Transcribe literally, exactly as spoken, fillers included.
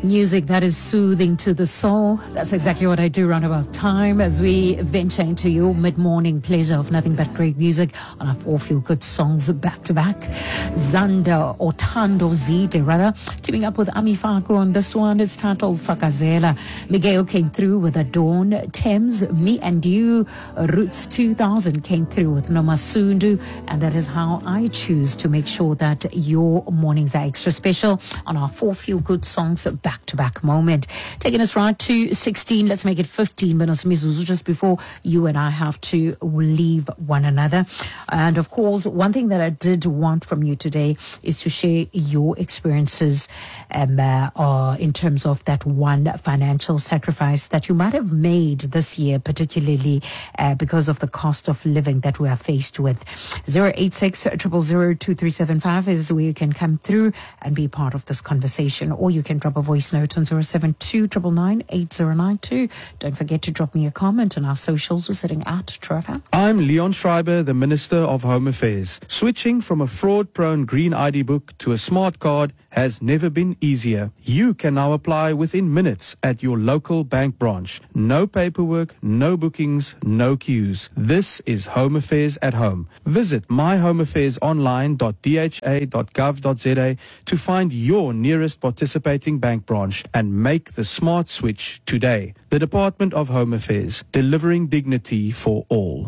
Music that is soothing to the soul. That's exactly what I do around about time as we venture into your mid-morning pleasure of nothing but great music on our four feel-good songs back-to-back. Zanda or Tando Zide, rather, teaming up with Ami Faku on this one. It's titled Fakazela. Miguel came through with Adorn. Thames, Me and You. Roots two thousand came through with Nomasundu. And that is how I choose to make sure that your mornings are extra special on our four feel-good songs back back-to-back moment. Taking us right to sixteen, let's make it fifteen minutes, Mizuzu, just before you and I have to leave one another. And of course, one thing that I did want from you today is to share your experiences um, uh, uh, in terms of that one financial sacrifice that you might have made this year, particularly uh, because of the cost of living that we are faced with. zero eight six, zero zero zero, two three seven five is where you can come through and be part of this conversation, or you can drop a voice note on zero seven two nine nine, eight zero nine two. Don't forget to drop me a comment on our socials. We're sitting at Trevor. I'm Leon Schreiber, the Minister of Home Affairs. Switching from a fraud-prone green I D book to a smart card has never been easier. You can now apply within minutes at your local bank branch. No paperwork, no bookings, no queues. This is Home Affairs at home. Visit my home affairs online dot d h a dot gov dot z a to find your nearest participating bank branch and make the smart switch today. The Department of Home Affairs, delivering dignity for all.